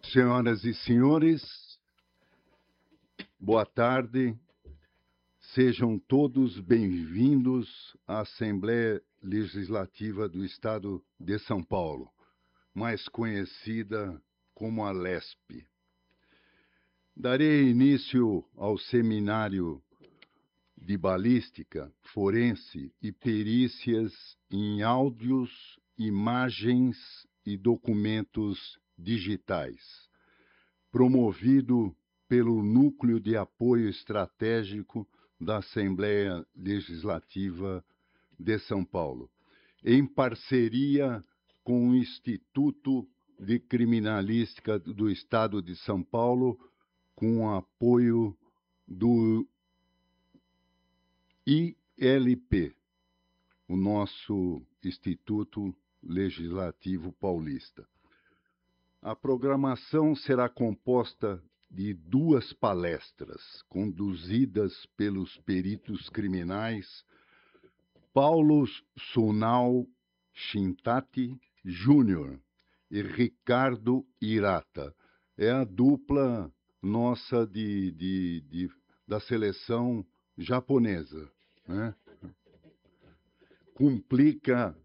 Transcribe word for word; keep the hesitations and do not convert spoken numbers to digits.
Senhoras e senhores, boa tarde. Sejam todos bem-vindos à Assembleia Legislativa do Estado de São Paulo, mais conhecida como a LESP. Darei início ao seminário de balística, forense e perícias em áudios, imagens e documentos digitais, promovido pelo Núcleo de Apoio Estratégico da Assembleia Legislativa de São Paulo, em parceria com o Instituto de Criminalística do Estado de São Paulo, com o apoio do I L P, o nosso Instituto Legislativo Paulista. A programação será composta de duas palestras, conduzidas pelos peritos criminais Paulo Sunal Shintati Júnior e Ricardo Hirata. É a dupla nossa de, de, de, da seleção japonesa, né? Complica